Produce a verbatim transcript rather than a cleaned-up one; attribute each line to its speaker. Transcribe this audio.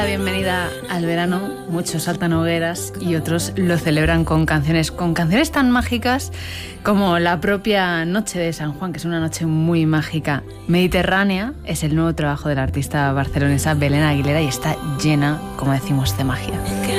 Speaker 1: Bienvenida al verano, muchos saltan hogueras y otros lo celebran con canciones, con canciones tan mágicas como la propia Noche de San Juan, que es una noche muy mágica. Mediterránea es el nuevo trabajo de la artista barcelonesa Belén Aguilera y está llena, como decimos, de magia.